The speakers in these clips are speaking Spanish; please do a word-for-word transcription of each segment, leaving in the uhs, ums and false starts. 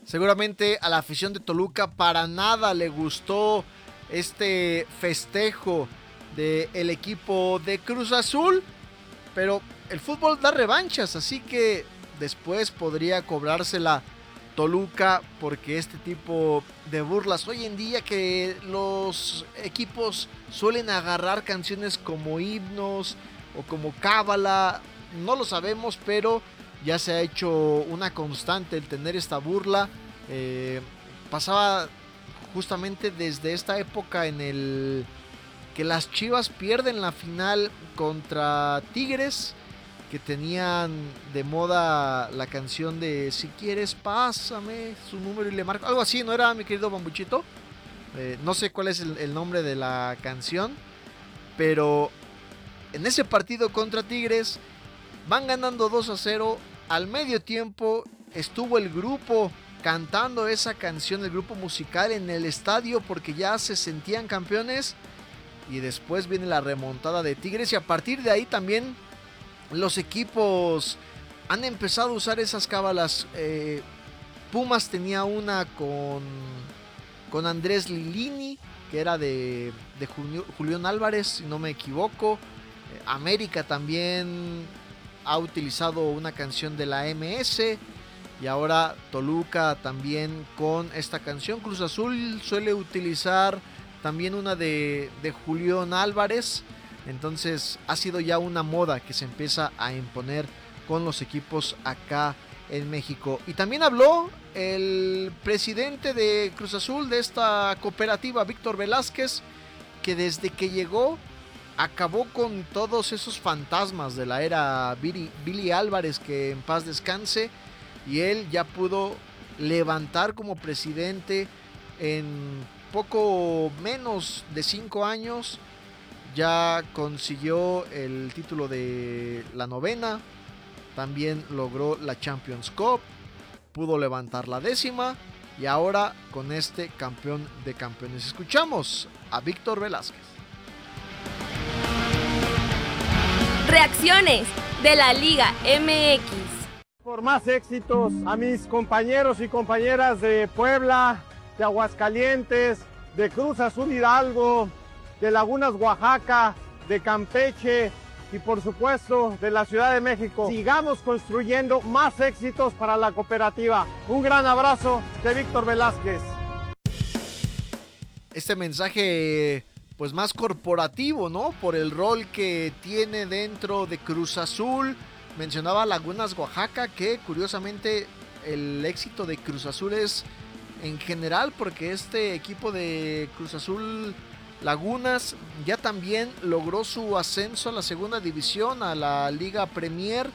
Seguramente a la afición de Toluca para nada le gustó este festejo del equipo de Cruz Azul, pero el fútbol da revanchas, así que después podría cobrársela Toluca, porque este tipo de burlas hoy en día que los equipos suelen agarrar canciones como himnos o como cábala, no lo sabemos, pero ya se ha hecho una constante el tener esta burla. Eh, pasaba justamente desde esta época en el que las Chivas pierden la final contra Tigres, que tenían de moda la canción de si quieres pásame su número y le marco, algo así, ¿no era, mi querido Bambuchito? Eh, no sé cuál es el, el nombre de la canción, pero en ese partido contra Tigres van ganando dos a cero. Al medio tiempo estuvo el grupo cantando esa canción, el grupo musical en el estadio, porque ya se sentían campeones. Y después viene la remontada de Tigres, y a partir de ahí también los equipos han empezado a usar esas cábalas. eh, Pumas tenía una con, con Andrés Lilini, que era de, de Julio, Julián Álvarez, si no me equivoco. eh, América también ha utilizado una canción de la M S, y ahora Toluca también con esta canción. Cruz Azul suele utilizar también una de, de Julián Álvarez. Entonces ha sido ya una moda que se empieza a imponer con los equipos acá en México. Y también habló el presidente de Cruz Azul, de esta cooperativa, Víctor Velázquez, que desde que llegó acabó con todos esos fantasmas de la era Billy, Billy Álvarez, que en paz descanse, y él ya pudo levantar como presidente en poco menos de cinco años. Ya consiguió el título de la novena, también logró la Champions Cup, pudo levantar la décima, y ahora con este campeón de campeones. Escuchamos a Víctor Velázquez. Reacciones de la Liga M X. Por más éxitos a mis compañeros y compañeras de Puebla, de Aguascalientes, de Cruz Azul Hidalgo, de Lagunas Oaxaca, de Campeche y por supuesto de la Ciudad de México. Sigamos construyendo más éxitos para la cooperativa. Un gran abrazo de Víctor Velázquez. Este mensaje pues más corporativo, ¿no? Por el rol que tiene dentro de Cruz Azul. Mencionaba Lagunas Oaxaca, que curiosamente el éxito de Cruz Azul es en general porque este equipo de Cruz Azul Lagunas ya también logró su ascenso a la segunda división, a la Liga Premier,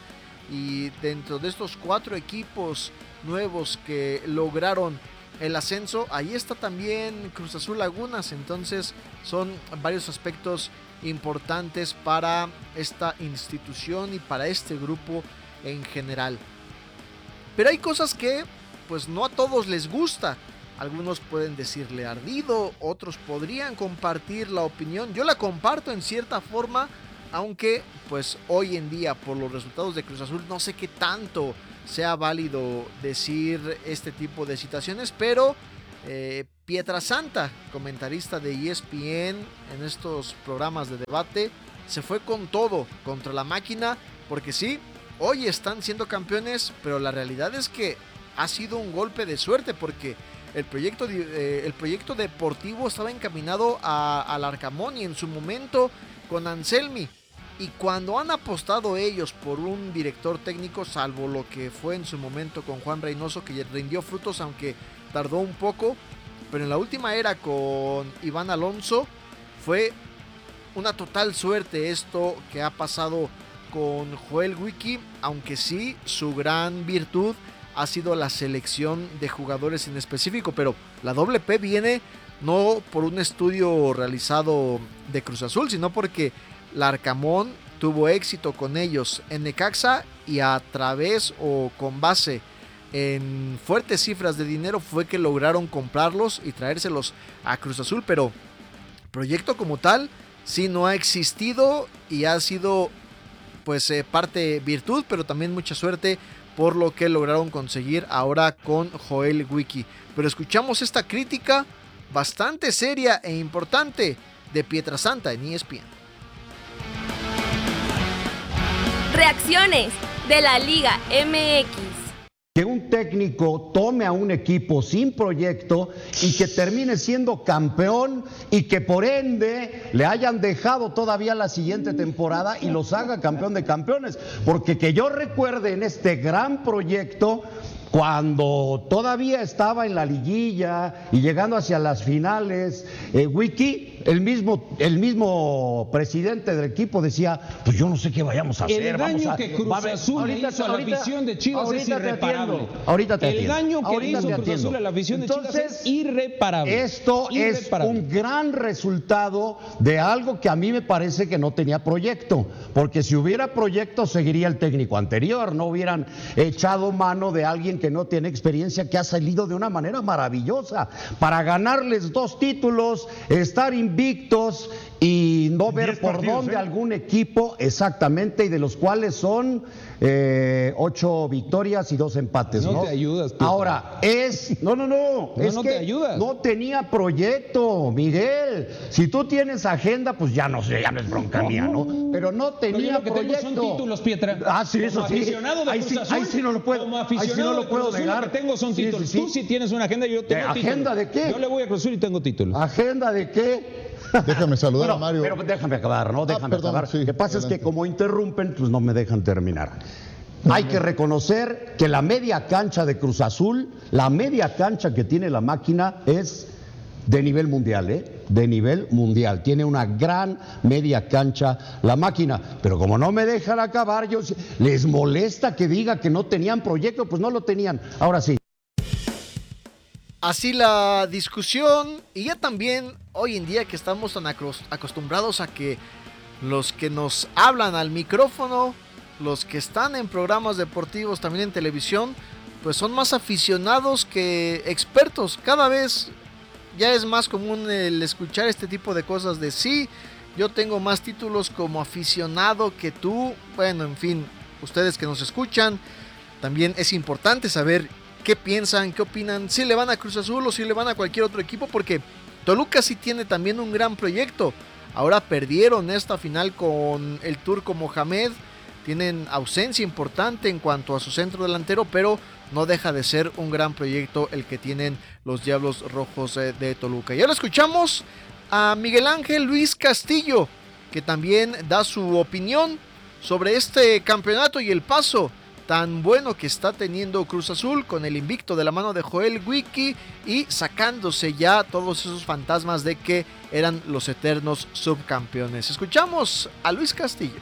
y dentro de estos cuatro equipos nuevos que lograron el ascenso, ahí está también Cruz Azul Lagunas. Entonces son varios aspectos importantes para esta institución y para este grupo en general. Pero hay cosas que pues no a todos les gusta. Algunos pueden decirle ardido, otros podrían compartir la opinión. Yo la comparto en cierta forma, aunque pues hoy en día por los resultados de Cruz Azul no sé qué tanto sea válido decir este tipo de situaciones. Pero eh, Pietrasanta, comentarista de E S P N en estos programas de debate, se fue con todo contra la máquina, porque sí, hoy están siendo campeones, pero la realidad es que ha sido un golpe de suerte, porque el proyecto, eh, el proyecto deportivo estaba encaminado a, al Arcamón, y en su momento con Anselmi. Y cuando han apostado ellos por un director técnico, salvo lo que fue en su momento con Juan Reynoso, que rindió frutos aunque tardó un poco, pero en la última era con Iván Alonso fue una total suerte esto que ha pasado con Joel Wiki, aunque sí su gran virtud ha sido la selección de jugadores en específico. Pero la doble P viene no por un estudio realizado de Cruz Azul, sino porque Larcamón tuvo éxito con ellos en Necaxa, y a través o con base en fuertes cifras de dinero fue que lograron comprarlos y traérselos a Cruz Azul. Pero proyecto como tal sí no ha existido, y ha sido pues eh, parte virtud, pero también mucha suerte por lo que lograron conseguir ahora con Joel Wiki. Pero escuchamos esta crítica bastante seria e importante de Pietrasanta en E S P N. Reacciones de la Liga M X. Que un técnico tome a un equipo sin proyecto y que termine siendo campeón y que por ende le hayan dejado todavía la siguiente temporada y los haga campeón de campeones. Porque que yo recuerde en este gran proyecto, cuando todavía estaba en la liguilla y llegando hacia las finales, eh, Wiki, el mismo, el mismo presidente del equipo decía, pues yo no sé qué vayamos a hacer. El daño vamos a, que Cruz Azul le hizo a la afición de Chivas es irreparable. Ahorita te El atiendo. daño que Ahorita le hizo te Cruz Azul a la afición de Chivas Entonces, es irreparable. Esto irreparable. es un gran resultado de algo que a mí me parece que no tenía proyecto, porque si hubiera proyecto seguiría el técnico anterior, no hubieran echado mano de alguien que no tiene experiencia, que ha salido de una manera maravillosa para ganarles dos títulos, estar invictos y no ver por partidos, dónde ¿eh? algún equipo exactamente, y de los cuales son eh, ocho victorias y dos empates. No, no te ayudas, Peter. Ahora, es... No, no, no. No, es no que te ayudas. No tenía proyecto, Miguel. Si tú tienes agenda, pues ya no sé, ya no es bronca mía, ¿no? Pero no tenía lo que proyecto. Tengo son títulos, Pietra. Ah, sí, eso como sí. Aficionado de ahí, Cruz sí Azul, ahí sí no lo puedo. Como Ahí sí aficionado no lo de puedo Cruz Azul, negar. Lo que tengo son Sí, títulos. sí, sí. Tú sí tienes una agenda, yo tengo títulos. ¿Agenda de qué? Yo le voy a Cruz Azul y tengo títulos. ¿Agenda de qué? Déjame saludar bueno, a Mario. Pero déjame acabar, ¿no? Déjame ah, perdón, acabar. Sí, Lo que pasa adelante. es que como interrumpen, pues no me dejan terminar. Hay que reconocer que la media cancha de Cruz Azul, la media cancha que tiene la máquina es de nivel mundial, ¿eh? De nivel mundial. Tiene una gran media cancha la máquina. Pero como no me dejan acabar, yo les molesta que diga que no tenían proyecto, pues no lo tenían. Ahora sí. Así la discusión, y ya también hoy en día que estamos tan acostumbrados a que los que nos hablan al micrófono, los que están en programas deportivos, también en televisión, pues son más aficionados que expertos. Cada vez ya es más común el escuchar este tipo de cosas de sí, yo tengo más títulos como aficionado que tú. Bueno, en fin, ustedes que nos escuchan, también es importante saber qué piensan, qué opinan, si le van a Cruz Azul o si le van a cualquier otro equipo, porque Toluca sí tiene también un gran proyecto. Ahora perdieron esta final con el turco Mohamed, tienen ausencia importante en cuanto a su centro delantero, pero no deja de ser un gran proyecto el que tienen los Diablos Rojos de Toluca. Y ahora escuchamos a Miguel Ángel Luis Castillo, que también da su opinión sobre este campeonato y el paso tan bueno que está teniendo Cruz Azul con el invicto de la mano de Joel Wiki y sacándose ya todos esos fantasmas de que eran los eternos subcampeones. Escuchamos a Luis Castillo.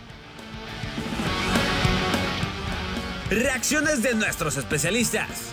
Reacciones de nuestros especialistas.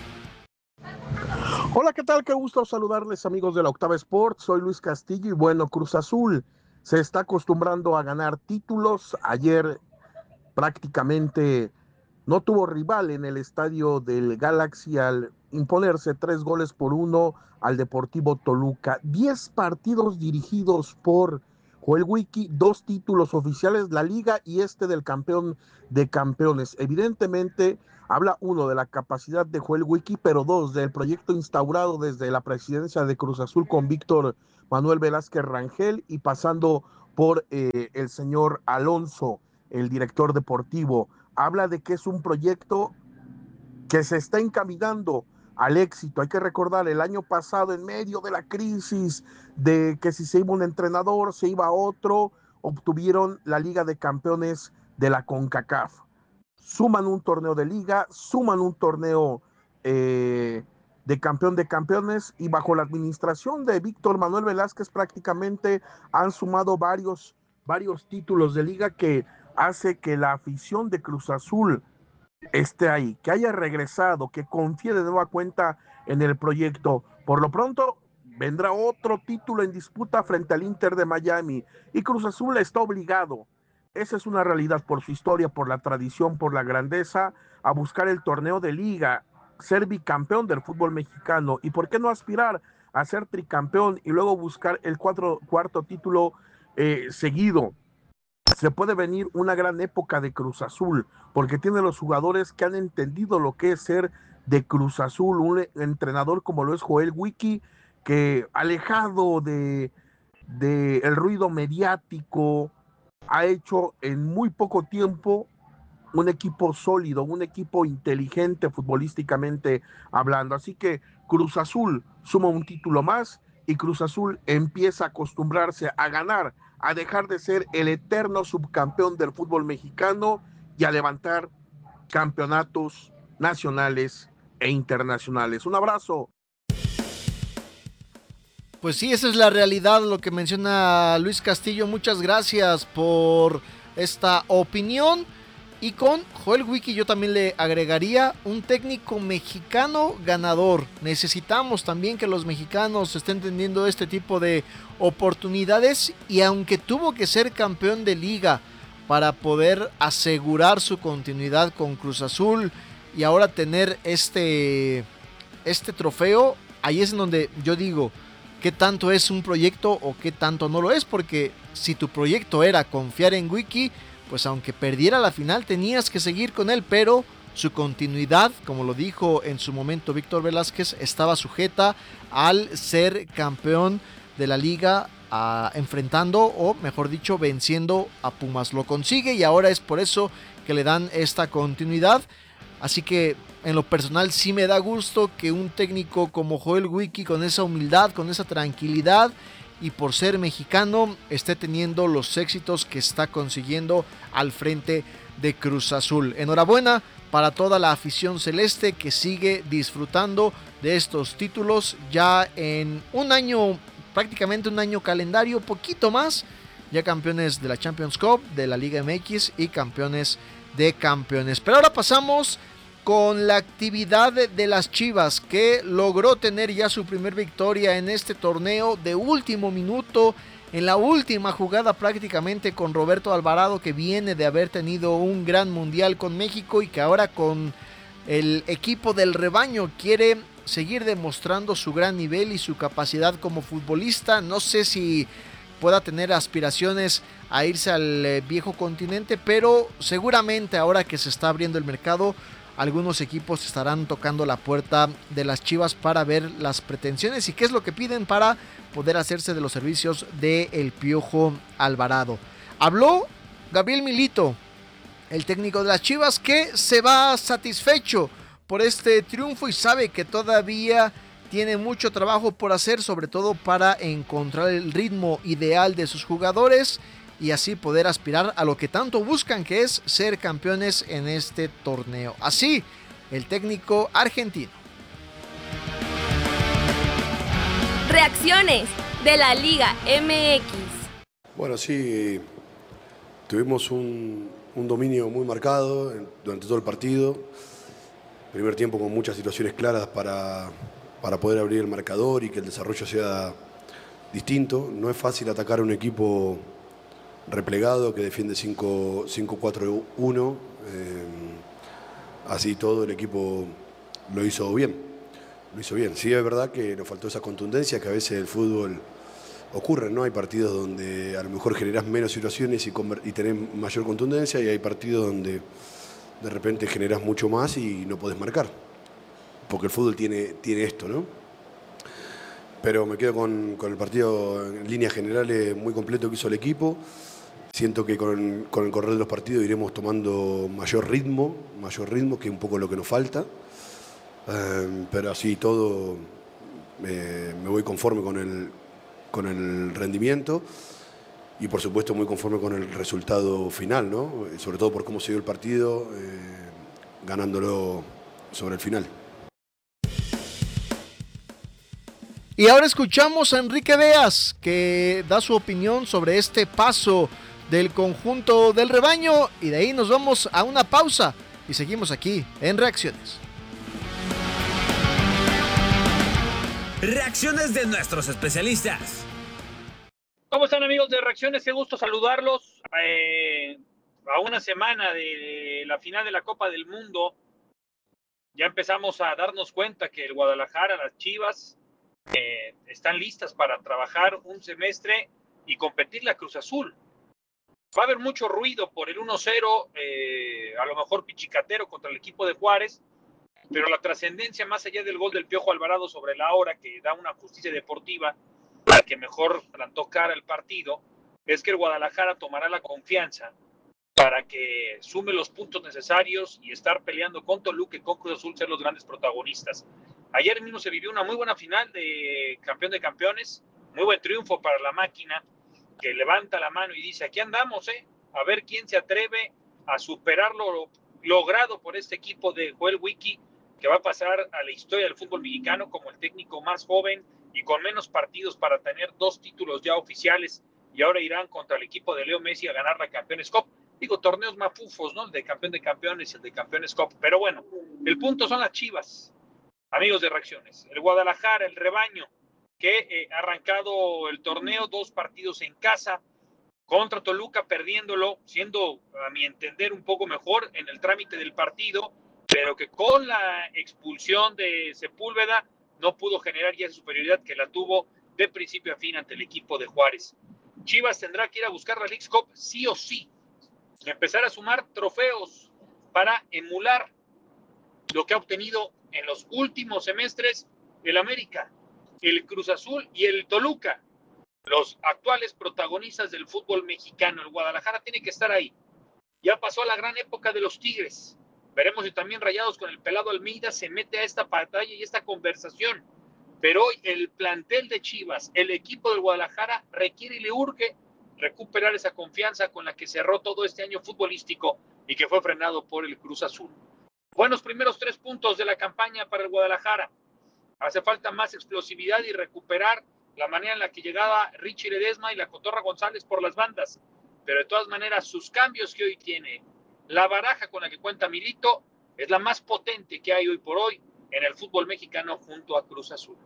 Hola, ¿qué tal? Qué gusto saludarles, amigos de la Octava Sport. Soy Luis Castillo y bueno, Cruz Azul se está acostumbrando a ganar títulos. Ayer prácticamente no tuvo rival en el estadio del Galaxy al imponerse tres goles por uno al Deportivo Toluca. Diez partidos dirigidos por Joel Wiki, dos títulos oficiales, la Liga y este del campeón de campeones. Evidentemente, habla uno de la capacidad de Joel Wiki, pero dos, del proyecto instaurado desde la presidencia de Cruz Azul con Víctor Manuel Velázquez Rangel y pasando por eh, el señor Alonso, el director deportivo. Habla de que es un proyecto que se está encaminando al éxito. Hay que recordar, el año pasado, en medio de la crisis, de que si se iba un entrenador, se iba otro, obtuvieron la Liga de Campeones de la CONCACAF. Suman un torneo de liga, suman un torneo eh, de campeón de campeones, y bajo la administración de Víctor Manuel Velázquez prácticamente han sumado varios, varios títulos de liga que hace que la afición de Cruz Azul esté ahí, que haya regresado, que confíe de nueva cuenta en el proyecto. Por lo pronto vendrá otro título en disputa frente al Inter de Miami y Cruz Azul está obligado, esa es una realidad, por su historia, por la tradición, por la grandeza, a buscar el torneo de liga, ser bicampeón del fútbol mexicano, y por qué no aspirar a ser tricampeón y luego buscar el cuatro, cuarto título eh, seguido. se puede venir una gran época de Cruz Azul, porque tiene los jugadores que han entendido lo que es ser de Cruz Azul, un entrenador como lo es Joel Wiki, que alejado de, de el ruido mediático, ha hecho en muy poco tiempo un equipo sólido, un equipo inteligente futbolísticamente hablando. Así que Cruz Azul suma un título más y Cruz Azul empieza a acostumbrarse a ganar, a dejar de ser el eterno subcampeón del fútbol mexicano y a levantar campeonatos nacionales e internacionales. Un abrazo. Pues sí, esa es la realidad, lo que menciona Luis Castillo. Muchas gracias por esta opinión. Y con Joel Wiki yo también le agregaría un técnico mexicano ganador. Necesitamos también que los mexicanos estén teniendo este tipo de oportunidades. Y aunque tuvo que ser campeón de liga para poder asegurar su continuidad con Cruz Azul y ahora tener este, este trofeo, ahí es en donde yo digo qué tanto es un proyecto o qué tanto no lo es. Porque si tu proyecto era confiar en Wiki, pues aunque perdiera la final tenías que seguir con él, pero su continuidad, como lo dijo en su momento Víctor Velázquez, estaba sujeta al ser campeón de la liga, a, enfrentando o mejor dicho venciendo a Pumas. Lo consigue y ahora es por eso que le dan esta continuidad. Así que en lo personal sí me da gusto que un técnico como Joel Wiki, con esa humildad, con esa tranquilidad y por ser mexicano, esté teniendo los éxitos que está consiguiendo al frente de Cruz Azul. Enhorabuena para toda la afición celeste que sigue disfrutando de estos títulos ya en un año, prácticamente un año calendario, poquito más, ya campeones de la Champions Cup, de la Liga M X y campeones de campeones. Pero ahora pasamos con la actividad de, de las Chivas, que logró tener ya su primer victoria en este torneo de último minuto, en la última jugada prácticamente, con Roberto Alvarado, que viene de haber tenido un gran mundial con México y que ahora con el equipo del rebaño quiere seguir demostrando su gran nivel y su capacidad como futbolista. No sé si pueda tener aspiraciones a irse al eh, viejo continente, pero seguramente ahora que se está abriendo el mercado, algunos equipos estarán tocando la puerta de las Chivas para ver las pretensiones y qué es lo que piden para poder hacerse de los servicios de el Piojo Alvarado. Habló Gabriel Milito, el técnico de las Chivas, que se va satisfecho por este triunfo y sabe que todavía tiene mucho trabajo por hacer, sobre todo para encontrar el ritmo ideal de sus jugadores y así poder aspirar a lo que tanto buscan, que es ser campeones en este torneo. Así, el técnico argentino. Reacciones de la Liga M X. Bueno, sí, tuvimos un, un dominio muy marcado durante todo el partido. Primer tiempo con muchas situaciones claras para, para poder abrir el marcador y que el desarrollo sea distinto. No es fácil atacar a un equipo replegado que defiende cinco cuatro uno, eh, así todo el equipo lo hizo bien, lo hizo bien. Sí, es verdad que nos faltó esa contundencia que a veces el fútbol ocurre, ¿no? Hay partidos donde a lo mejor generás menos situaciones y, y tenés mayor contundencia, y hay partidos donde de repente generás mucho más y no podés marcar, porque el fútbol tiene, tiene esto, ¿no? Pero me quedo con, con el partido en líneas generales muy completo que hizo el equipo. Siento que con, con el correr de los partidos iremos tomando mayor ritmo, mayor ritmo, que es un poco lo que nos falta. Eh, pero así todo eh, me voy conforme con el, con el rendimiento y por supuesto muy conforme con el resultado final, ¿no? Sobre todo por cómo se dio el partido, eh, ganándolo sobre el final. Y ahora escuchamos a Enrique Beas, que da su opinión sobre este paso del conjunto del rebaño, y de ahí nos vamos a una pausa y seguimos aquí en Reacciones. Reacciones de nuestros especialistas. ¿Cómo están, amigos de Reacciones? Qué gusto saludarlos. Eh, a una semana de la final de la Copa del Mundo, ya empezamos a darnos cuenta que el Guadalajara, las Chivas, eh, están listas para trabajar un semestre y competir la Cruz Azul. Va a haber mucho ruido por el uno cero, eh, a lo mejor pichicatero contra el equipo de Juárez, pero la trascendencia más allá del gol del Piojo Alvarado sobre la hora, que da una justicia deportiva al que mejor plantó cara el partido, es que el Guadalajara tomará la confianza para que sume los puntos necesarios y estar peleando con Toluca y con Cruz Azul, ser los grandes protagonistas. Ayer mismo se vivió una muy buena final de campeón de campeones, muy buen triunfo para la máquina, que levanta la mano y dice, aquí andamos, ¿eh? A ver quién se atreve a superar lo logrado por este equipo de Joel Wiki, que va a pasar a la historia del fútbol mexicano como el técnico más joven y con menos partidos para tener dos títulos ya oficiales, y ahora irán contra el equipo de Leo Messi a ganar la Campeones Cup. Digo, torneos mafufos, ¿no? El de campeón de campeones y el de Campeones Cup. Pero bueno, el punto son las Chivas, amigos de Reacciones. El Guadalajara, el rebaño, que eh, ha arrancado el torneo, dos partidos en casa, contra Toluca, perdiéndolo, siendo, a mi entender, un poco mejor en el trámite del partido, pero que con la expulsión de Sepúlveda no pudo generar ya esa superioridad que la tuvo de principio a fin ante el equipo de Juárez. Chivas tendrá que ir a buscar la Leagues Cup sí o sí, y empezar a sumar trofeos para emular lo que ha obtenido en los últimos semestres el América, el Cruz Azul y el Toluca, los actuales protagonistas del fútbol mexicano. El Guadalajara tiene que estar ahí. Ya pasó la gran época de los Tigres. Veremos si también Rayados con el pelado Almeida se mete a esta batalla y esta conversación. Pero hoy el plantel de Chivas, el equipo del Guadalajara, requiere y le urge recuperar esa confianza con la que cerró todo este año futbolístico y que fue frenado por el Cruz Azul. Buenos primeros tres puntos de la campaña para el Guadalajara. Hace falta más explosividad y recuperar la manera en la que llegaba Richie Ledesma y la Cotorra González por las bandas. Pero de todas maneras, sus cambios que hoy tiene, la baraja con la que cuenta Milito, es la más potente que hay hoy por hoy en el fútbol mexicano junto a Cruz Azul.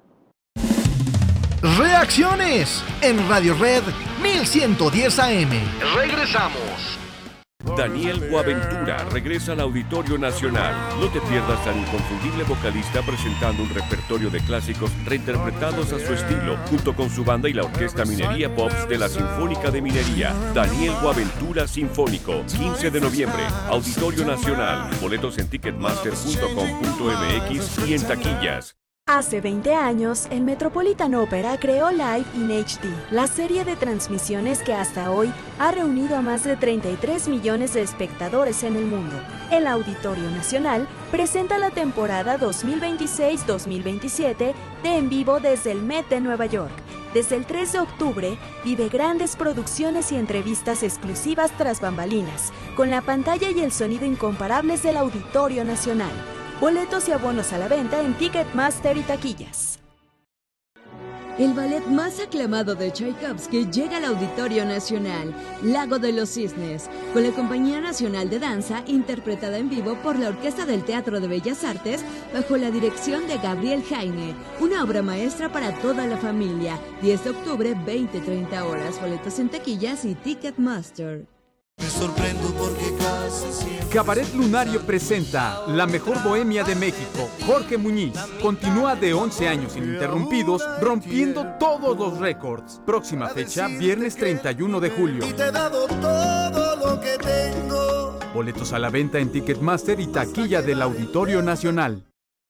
Reacciones en Radio Red mil ciento diez A M. Regresamos. Daniel Boaventura regresa al Auditorio Nacional. No te pierdas al inconfundible vocalista presentando un repertorio de clásicos reinterpretados a su estilo, junto con su banda y la Orquesta Minería Pops de la Sinfónica de Minería. Daniel Boaventura Sinfónico, quince de noviembre, Auditorio Nacional. Boletos en ticketmaster punto com punto m x y en taquillas. Hace veinte años, el Metropolitan Opera creó Live in H D, la serie de transmisiones que hasta hoy ha reunido a más de treinta y tres millones de espectadores en el mundo. El Auditorio Nacional presenta la temporada dos mil veintiséis dos mil veintisiete de En Vivo desde el Met de Nueva York. Desde el tres de octubre, vive grandes producciones y entrevistas exclusivas tras bambalinas, con la pantalla y el sonido incomparables del Auditorio Nacional. Boletos y abonos a la venta en Ticketmaster y taquillas. El ballet más aclamado de Tchaikovsky llega al Auditorio Nacional, Lago de los Cisnes, con la Compañía Nacional de Danza, interpretada en vivo por la Orquesta del Teatro de Bellas Artes, bajo la dirección de Gabriel Jaime. Una obra maestra para toda la familia. diez de octubre, veinte treinta horas. Boletos en taquillas y Ticketmaster. Me sorprendo porque casi siempre... Cabaret Lunario presenta La Mejor Bohemia de México. Jorge Muñiz continúa de once años ininterrumpidos, rompiendo todos los récords. Próxima fecha, viernes treinta y uno de julio. Y te he dado todo lo que tengo. Boletos a la venta en Ticketmaster y taquilla del Auditorio Nacional.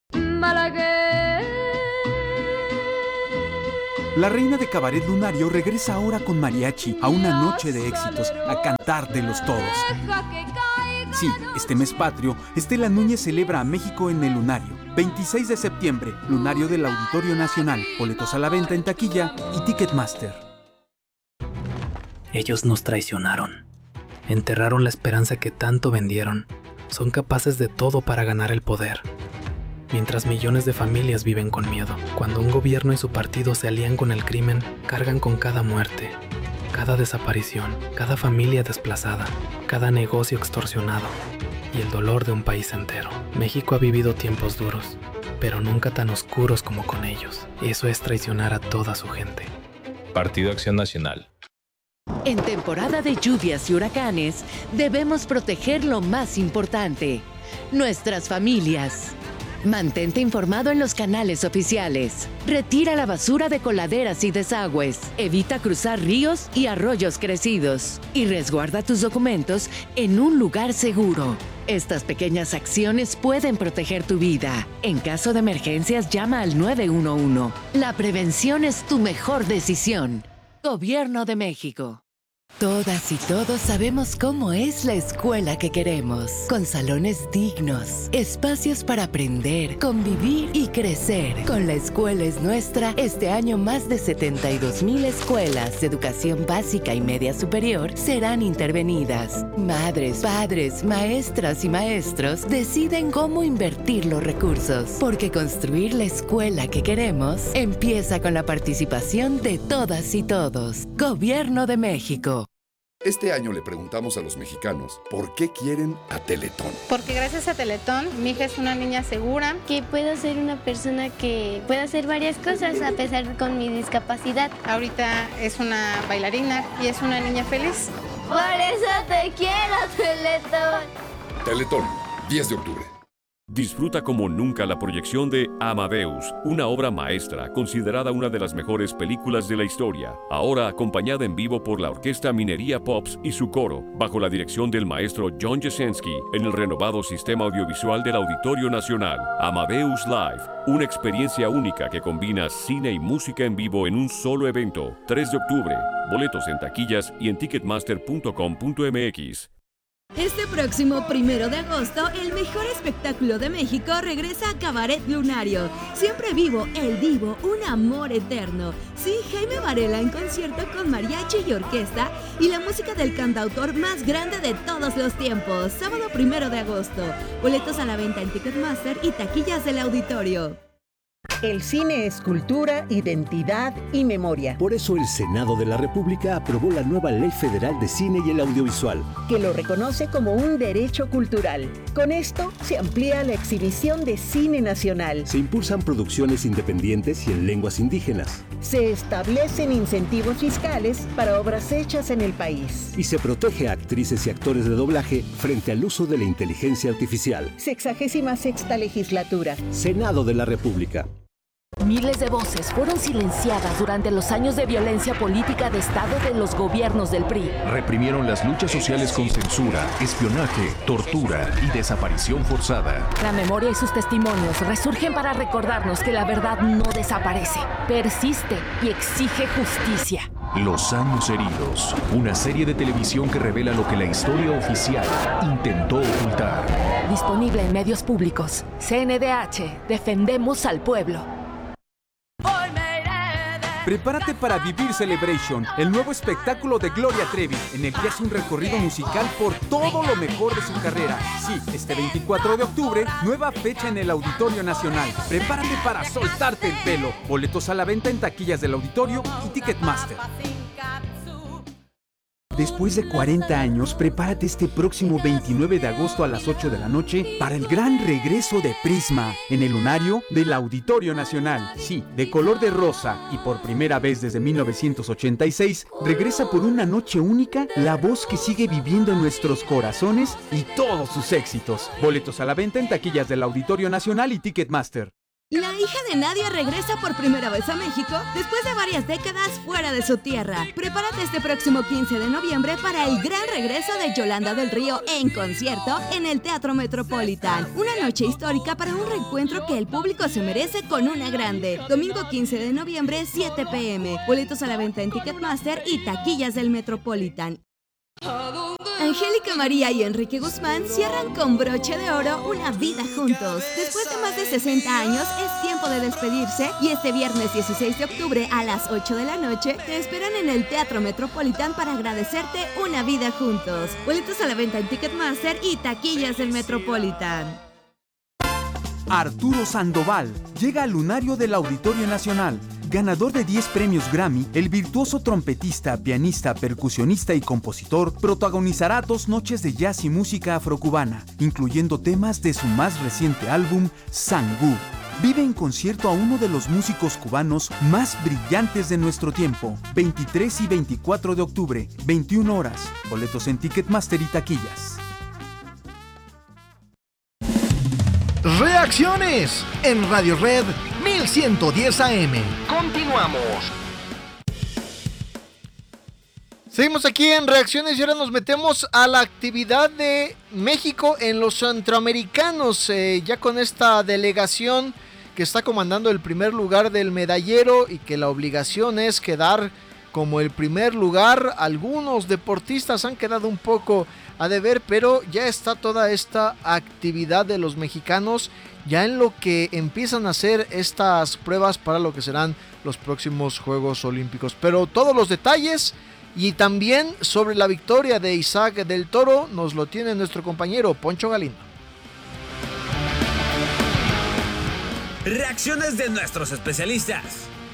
La reina de Cabaret Lunario regresa ahora con mariachi a una noche de éxitos, a cantártelos todos. Sí, este mes patrio, Estela Núñez celebra a México en el Lunario. veintiséis de septiembre, Lunario del Auditorio Nacional. Boletos a la venta en taquilla y Ticketmaster. Ellos nos traicionaron. Enterraron la esperanza que tanto vendieron. Son capaces de todo para ganar el poder. Mientras millones de familias viven con miedo. Cuando un gobierno y su partido se alían con el crimen, cargan con cada muerte, cada desaparición, cada familia desplazada, cada negocio extorsionado y el dolor de un país entero. México ha vivido tiempos duros, pero nunca tan oscuros como con ellos. Eso es traicionar a toda su gente. Partido Acción Nacional. En temporada de lluvias y huracanes, debemos proteger lo más importante, nuestras familias. Mantente informado en los canales oficiales. Retira la basura de coladeras y desagües. Evita cruzar ríos y arroyos crecidos. Y resguarda tus documentos en un lugar seguro. Estas pequeñas acciones pueden proteger tu vida. En caso de emergencias, llama al nueve uno uno. La prevención es tu mejor decisión. Gobierno de México. Todas y todos sabemos cómo es la escuela que queremos, con salones dignos, espacios para aprender, convivir y crecer. Con La Escuela es Nuestra, este año más de setenta y dos mil escuelas de educación básica y media superior serán intervenidas. Madres, padres, maestras y maestros deciden cómo invertir los recursos, porque construir la escuela que queremos empieza con la participación de todas y todos. Gobierno de México. Este año le preguntamos a los mexicanos por qué quieren a Teletón. Porque gracias a Teletón, mi hija es una niña segura. Que puedo ser una persona que pueda hacer varias cosas a pesar con mi discapacidad. Ahorita es una bailarina y es una niña feliz. Por eso te quiero, Teletón. Teletón, diez de octubre. Disfruta como nunca la proyección de Amadeus, una obra maestra considerada una de las mejores películas de la historia, ahora acompañada en vivo por la Orquesta Minería Pops y su coro, bajo la dirección del maestro John Jasenski, en el renovado sistema audiovisual del Auditorio Nacional. Amadeus Live, una experiencia única que combina cine y música en vivo en un solo evento. tres de octubre, boletos en taquillas y en ticketmaster punto com punto m x. Este próximo primero de agosto, el mejor espectáculo de México regresa a Cabaret Lunario. Siempre vivo, el divo, un amor eterno. Sí, Jaime Varela en concierto con mariachi y orquesta y la música del cantautor más grande de todos los tiempos. Sábado primero de agosto. Boletos a la venta en Ticketmaster y taquillas del auditorio. El cine es cultura, identidad y memoria. Por eso el Senado de la República aprobó la nueva Ley Federal de Cine y el Audiovisual, que lo reconoce como un derecho cultural. Con esto se amplía la exhibición de cine nacional. Se impulsan producciones independientes y en lenguas indígenas. Se establecen incentivos fiscales para obras hechas en el país. Y se protege a actrices y actores de doblaje frente al uso de la inteligencia artificial. Sexagésima sexta legislatura. Senado de la República. Miles de voces fueron silenciadas durante los años de violencia política de Estado de los gobiernos del P R I. Reprimieron las luchas sociales con censura, espionaje, tortura y desaparición forzada. La memoria y sus testimonios resurgen para recordarnos que la verdad no desaparece, persiste y exige justicia. Los años heridos, una serie de televisión que revela lo que la historia oficial intentó ocultar. Disponible en medios públicos. C N D H, defendemos al pueblo. Prepárate para vivir Celebration, el nuevo espectáculo de Gloria Trevi, en el que hace un recorrido musical por todo lo mejor de su carrera. Sí, este veinticuatro de octubre, nueva fecha en el Auditorio Nacional. Prepárate para soltarte el pelo. Boletos a la venta en taquillas del Auditorio y Ticketmaster. Después de cuarenta años, prepárate este próximo veintinueve de agosto a las ocho de la noche para el gran regreso de Prisma en el lunario del Auditorio Nacional. Sí, de color de rosa y por primera vez desde mil novecientos ochenta y seis, regresa por una noche única la voz que sigue viviendo en nuestros corazones y todos sus éxitos. Boletos a la venta en taquillas del Auditorio Nacional y Ticketmaster. La hija de Nadia regresa por primera vez a México después de varias décadas fuera de su tierra. Prepárate este próximo quince de noviembre para el gran regreso de Yolanda del Río en concierto en el Teatro Metropolitan. Una noche histórica para un reencuentro que el público se merece con una grande. Domingo quince de noviembre, siete pe eme. Boletos a la venta en Ticketmaster y taquillas del Metropolitan. Angélica María y Enrique Guzmán cierran con broche de oro una vida juntos. Después de más de sesenta años, es tiempo de despedirse y este viernes dieciséis de octubre a las ocho de la noche te esperan en el Teatro Metropolitan para agradecerte una vida juntos. Boletos a la venta en Ticketmaster y taquillas del Metropolitan. Arturo Sandoval llega al lunario del Auditorio Nacional. Ganador de diez premios Grammy, el virtuoso trompetista, pianista, percusionista y compositor protagonizará dos noches de jazz y música afrocubana, incluyendo temas de su más reciente álbum, Sangú. Vive en concierto a uno de los músicos cubanos más brillantes de nuestro tiempo. veintitrés y veinticuatro de octubre, veintiuna horas. Boletos en Ticketmaster y taquillas. Reacciones en Radio Red mil ciento diez A M. Continuamos. Seguimos aquí en Reacciones y ahora nos metemos a la actividad de México en los centroamericanos, eh, ya con esta delegación que está comandando el primer lugar del medallero y que la obligación es quedar como el primer lugar. Algunos deportistas han quedado un poco a deber, pero ya está toda esta actividad de los mexicanos ya en lo que empiezan a hacer estas pruebas para lo que serán los próximos Juegos Olímpicos. Pero todos los detalles y también sobre la victoria de Isaac del Toro nos lo tiene nuestro compañero Poncho Galindo. Reacciones de nuestros especialistas.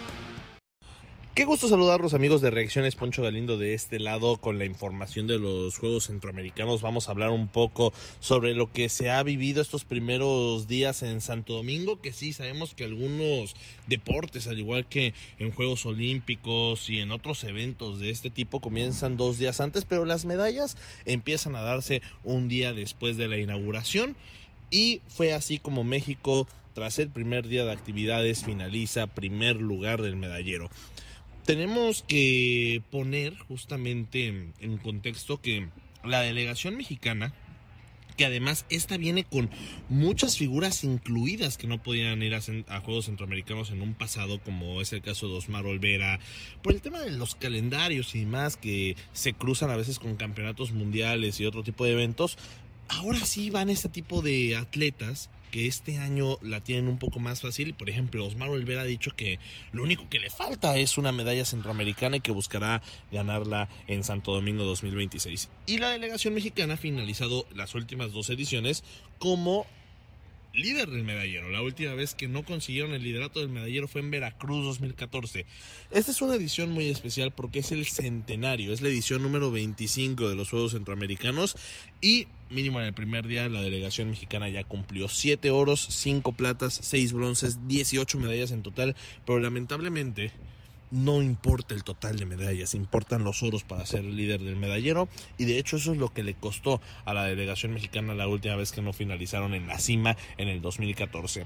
Qué gusto saludarlos, amigos de Reacciones. Poncho Galindo de este lado con la información de los Juegos Centroamericanos. Vamos a hablar un poco sobre lo que se ha vivido estos primeros días en Santo Domingo, que sí, sabemos que algunos deportes, al igual que en Juegos Olímpicos y en otros eventos de este tipo, comienzan dos días antes, pero las medallas empiezan a darse un día después de la inauguración, y fue así como México, tras el primer día de actividades, finaliza primer lugar del medallero. Tenemos que poner justamente en, en contexto que la delegación mexicana, que además esta viene con muchas figuras incluidas que no podían ir a, a Juegos Centroamericanos en un pasado, como es el caso de Osmar Olvera, por el tema de los calendarios y demás que se cruzan a veces con campeonatos mundiales y otro tipo de eventos. Ahora sí van este tipo de atletas que este año la tienen un poco más fácil. Por ejemplo, Osmar Olvera ha dicho que lo único que le falta es una medalla centroamericana y que buscará ganarla en Santo Domingo dos mil veintiséis. Y la delegación mexicana ha finalizado las últimas dos ediciones como líder del medallero. La última vez que no consiguieron el liderato del medallero fue en Veracruz dos mil catorce. Esta es una edición muy especial porque es el centenario, es la edición número veinticinco de los Juegos Centroamericanos, y mínimo en el primer día la delegación mexicana ya cumplió siete oros, cinco platas, seis bronces, dieciocho medallas en total, pero lamentablemente no importa el total de medallas, importan los oros para ser el líder del medallero, y de hecho eso es lo que le costó a la delegación mexicana la última vez que no finalizaron en la cima en el dos mil catorce.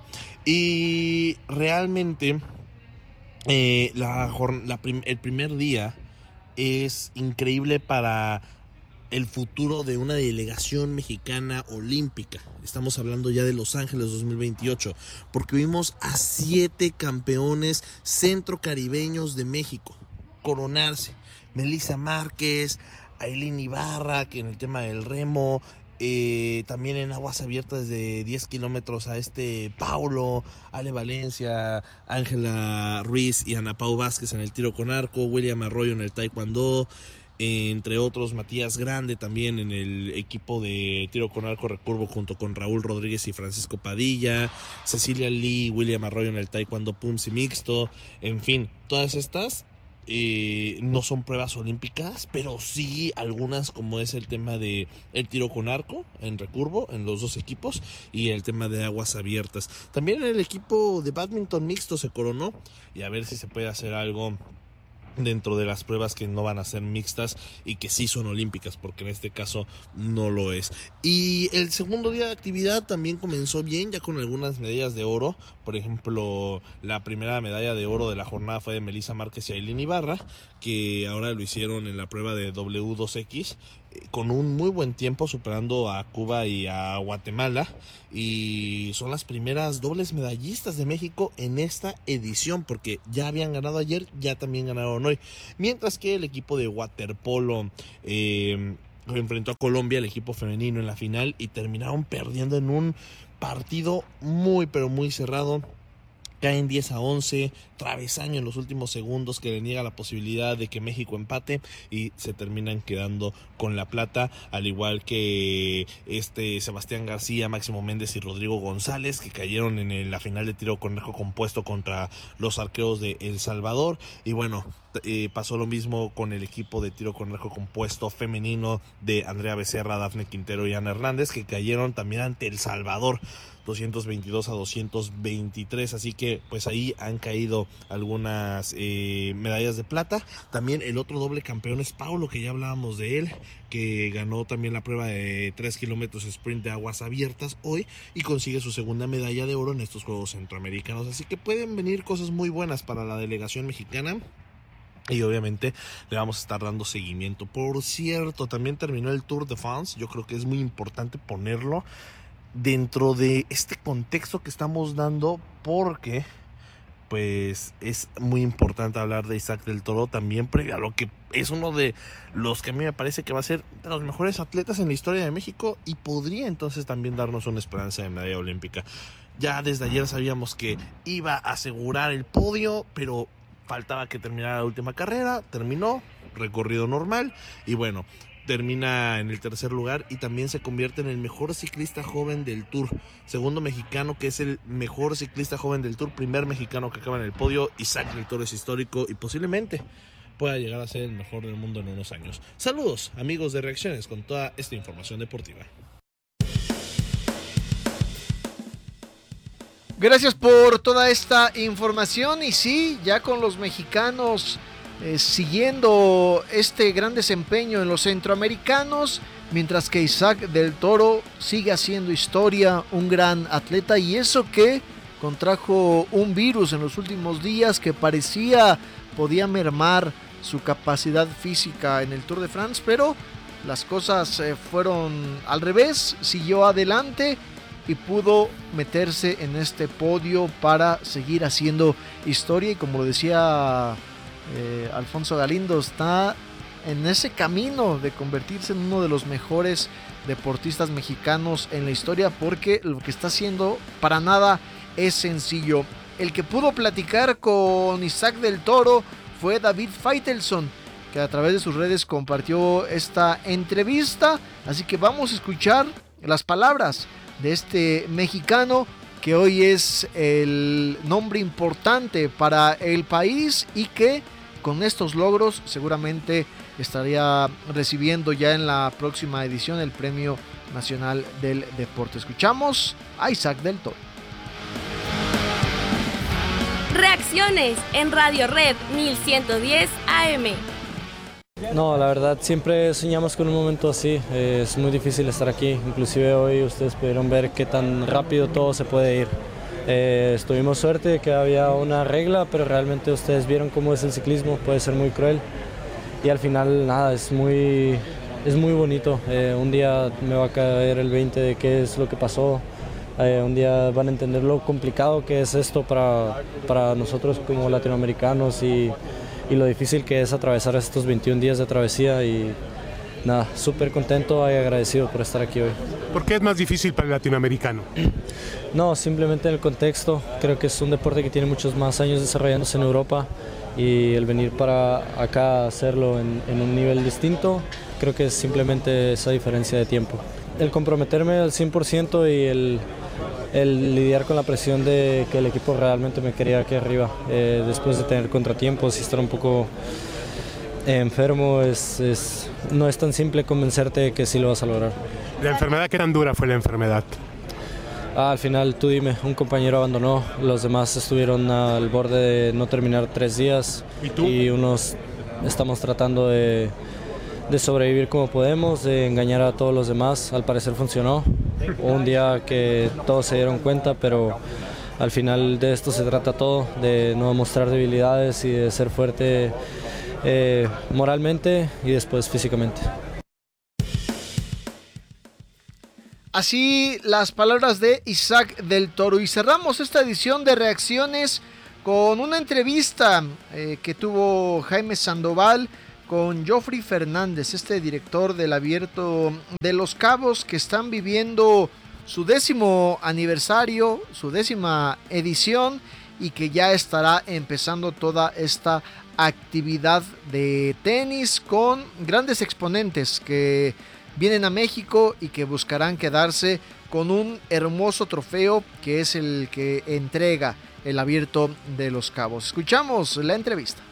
Y realmente eh, la, la prim, el primer día es increíble para el futuro de una delegación mexicana olímpica. Estamos hablando ya de Los Ángeles dos mil veintiocho, porque vimos a siete campeones centrocaribeños de México coronarse. Melissa Márquez, Ailín Ibarra, que en el tema del remo, eh, también en aguas abiertas de diez kilómetros a este Paulo, Ale Valencia, Ángela Ruiz y Ana Pau Vázquez en el tiro con arco, William Arroyo en el taekwondo, entre otros Matías Grande también en el equipo de tiro con arco recurvo junto con Raúl Rodríguez y Francisco Padilla, Cecilia Lee, William Arroyo en el taekwondo Pums y mixto. En fin, todas estas eh, no son pruebas olímpicas, pero sí algunas, como es el tema de el tiro con arco en recurvo en los dos equipos y el tema de aguas abiertas. También el equipo de bádminton mixto se coronó, y a ver si se puede hacer algo dentro de las pruebas que no van a ser mixtas y que sí son olímpicas, porque en este caso no lo es. Y el segundo día de actividad también comenzó bien, ya con algunas medallas de oro. Por ejemplo, la primera medalla de oro de la jornada fue de Melissa Márquez y Ailín Ibarra, que ahora lo hicieron en la prueba de doble u dos equis con un muy buen tiempo, superando a Cuba y a Guatemala, y son las primeras dobles medallistas de México en esta edición, porque ya habían ganado ayer, ya también ganaron hoy. Mientras que el equipo de waterpolo eh, enfrentó a Colombia, el equipo femenino, en la final, y terminaron perdiendo en un partido muy pero muy cerrado. Caen diez a once, travesaño en los últimos segundos que le niega la posibilidad de que México empate, y se terminan quedando con la plata, al igual que este Sebastián García, Máximo Méndez y Rodrigo González, que cayeron en el, la final de tiro con arco compuesto contra los arqueros de El Salvador. Y bueno, eh, pasó lo mismo con el equipo de tiro con arco compuesto femenino de Andrea Becerra, Dafne Quintero y Ana Hernández, que cayeron también ante El Salvador. doscientos veintidós a doscientos veintitrés, así que pues ahí han caído algunas eh, medallas de plata. También el otro doble campeón es Paulo, que ya hablábamos de él, que ganó también la prueba de tres kilómetros sprint de aguas abiertas hoy y consigue su segunda medalla de oro en estos Juegos Centroamericanos, así que pueden venir cosas muy buenas para la delegación mexicana. Y obviamente le vamos a estar dando seguimiento. Por cierto, también terminó el Tour de France. Yo creo que es muy importante ponerlo dentro de este contexto que estamos dando, porque pues es muy importante hablar de Isaac del Toro también, previo a lo que es uno de los que a mí me parece que va a ser de los mejores atletas en la historia de México y podría entonces también darnos una esperanza de medalla olímpica. Ya desde ayer sabíamos que iba a asegurar el podio, pero faltaba que terminara la última carrera, terminó, recorrido normal y bueno, termina en el tercer lugar y también se convierte en el mejor ciclista joven del Tour, segundo mexicano que es el mejor ciclista joven del Tour, primer mexicano que acaba en el podio. Isaac del Toro es histórico y posiblemente pueda llegar a ser el mejor del mundo en unos años. Saludos amigos de Reacciones con toda esta información deportiva. Gracias por toda esta información y sí, ya con los mexicanos eh, siguiendo este gran desempeño en los centroamericanos, mientras que Isaac del Toro sigue haciendo historia, un gran atleta, y eso que contrajo un virus en los últimos días que parecía podía mermar su capacidad física en el Tour de France, pero las cosas eh, fueron al revés, siguió adelante y pudo meterse en este podio para seguir haciendo historia. Y como lo decía eh, Alfonso Galindo, está en ese camino de convertirse en uno de los mejores deportistas mexicanos en la historia, porque lo que está haciendo para nada es sencillo. El que pudo platicar con Isaac del Toro fue David Feitelson, que a través de sus redes compartió esta entrevista, así que vamos a escuchar las palabras de este mexicano que hoy es el nombre importante para el país y que con estos logros seguramente estaría recibiendo ya en la próxima edición el Premio Nacional del Deporte. Escuchamos a Isaac del Toro. Reacciones en Radio Red mil ciento diez A M. No, la verdad siempre soñamos con un momento así, eh, es muy difícil estar aquí, inclusive hoy ustedes pudieron ver qué tan rápido todo se puede ir. Eh, tuvimos suerte de que había una regla, pero realmente ustedes vieron cómo es el ciclismo, puede ser muy cruel y al final nada, es muy, es muy bonito. Eh, un día me va a caer el veinte de qué es lo que pasó, eh, un día van a entender lo complicado que es esto para, para nosotros como latinoamericanos y y lo difícil que es atravesar estos veintiún días de travesía y nada, súper contento y agradecido por estar aquí hoy. ¿Por qué es más difícil para el latinoamericano? No, simplemente en el contexto, creo que es un deporte que tiene muchos más años desarrollándose en Europa y el venir para acá a hacerlo en, en un nivel distinto, creo que es simplemente esa diferencia de tiempo. El comprometerme al cien por ciento y el el lidiar con la presión de que el equipo realmente me quería aquí arriba, eh, después de tener contratiempos y estar un poco eh, enfermo, es, es, no es tan simple convencerte de que sí lo vas a lograr. ¿La enfermedad qué tan dura fue la enfermedad? Ah, al final, tú dime, un compañero abandonó, los demás estuvieron al borde de no terminar tres días. ¿Y tú? Y unos estamos tratando de, de sobrevivir como podemos, de engañar a todos los demás, al parecer funcionó. Un día que todos se dieron cuenta, pero al final de esto se trata todo, de no mostrar debilidades y de ser fuerte eh, moralmente y después físicamente. Así las palabras de Isaac del Toro, y cerramos esta edición de Reacciones con una entrevista eh, que tuvo Jaime Sandoval con Joffrey Fernández, este director del Abierto de Los Cabos, que están viviendo su décimo aniversario, su décima edición, y que ya estará empezando toda esta actividad de tenis con grandes exponentes que vienen a México y que buscarán quedarse con un hermoso trofeo que es el que entrega el Abierto de Los Cabos. Escuchamos la entrevista.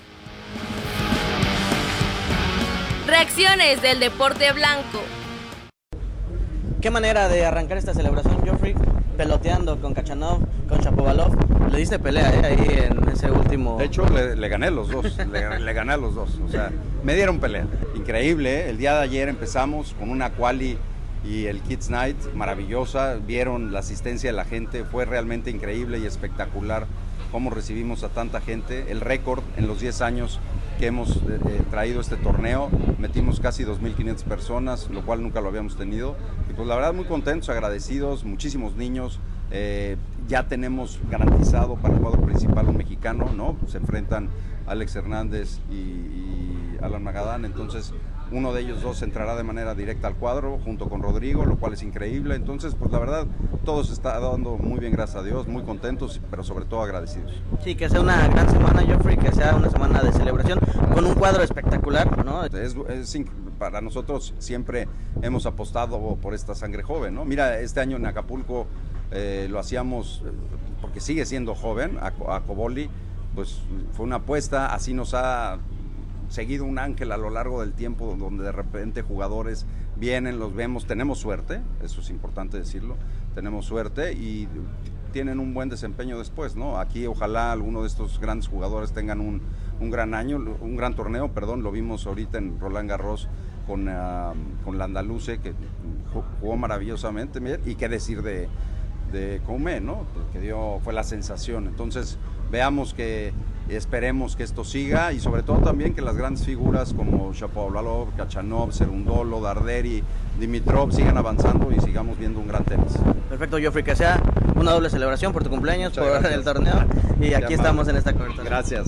Reacciones del deporte blanco. Qué manera de arrancar esta celebración, Joffrey. peloteando con Kachanov, con Shapovalov. Le diste pelea ¿eh? ahí en ese último... De hecho, le, le gané a los dos, le, le gané a los dos. O sea, me dieron pelea. Increíble, ¿eh? El día de ayer empezamos con una quali y el Kids Night maravillosa. Vieron la asistencia de la gente, fue realmente increíble y espectacular cómo recibimos a tanta gente. El récord en los diez años que hemos eh, traído este torneo, metimos casi dos mil quinientas personas, lo cual nunca lo habíamos tenido. Y pues la verdad muy contentos, agradecidos, muchísimos niños. Eh, ya tenemos garantizado para el cuadro principal un mexicano, ¿no? Se enfrentan Alex Hernández y, y Alan Magadán, entonces uno de ellos dos entrará de manera directa al cuadro junto con Rodrigo, lo cual es increíble. Entonces, pues la verdad, todo se está dando muy bien, gracias a Dios, muy contentos, pero sobre todo agradecidos. Sí, que sea una gran semana, Geoffrey, que sea una semana de celebración con un cuadro espectacular, ¿no? Es, es, para nosotros siempre hemos apostado por esta sangre joven, ¿no? Mira, este año en Acapulco eh, lo hacíamos, porque sigue siendo joven, a, a Coboli, pues fue una apuesta, así nos ha seguido un ángel a lo largo del tiempo, donde de repente jugadores vienen, los vemos, tenemos suerte, eso es importante decirlo, tenemos suerte y tienen un buen desempeño después, ¿no? Aquí ojalá alguno de estos grandes jugadores tengan un, un gran año, un gran torneo, perdón, lo vimos ahorita en Roland Garros con, uh, con la Andaluce, que jugó maravillosamente, y qué decir de, de Coumé, ¿no? Que dio, fue la sensación. Entonces veamos que esperemos que esto siga y sobre todo también que las grandes figuras como Shapovalov, Kachanov, Cerundolo, Darderi, Dimitrov sigan avanzando y sigamos viendo un gran tenis. Perfecto, Geoffrey, que sea una doble celebración por tu cumpleaños, Muchas por gracias. el torneo y aquí amable. estamos en esta cobertura. Gracias.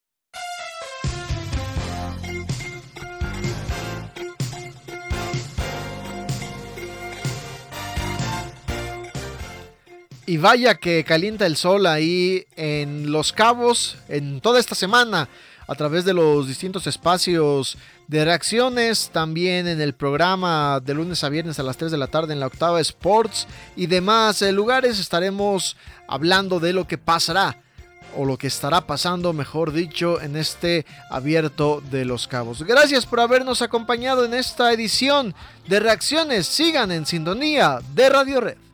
Y vaya que calienta el sol ahí en Los Cabos en toda esta semana a través de los distintos espacios de reacciones, también en el programa de lunes a viernes a las tres de la tarde en la Octava Sports y demás lugares estaremos hablando de lo que pasará o lo que estará pasando, mejor dicho, en este Abierto de Los Cabos. Gracias por habernos acompañado en esta edición de reacciones. Sigan en sintonía de Radio Red.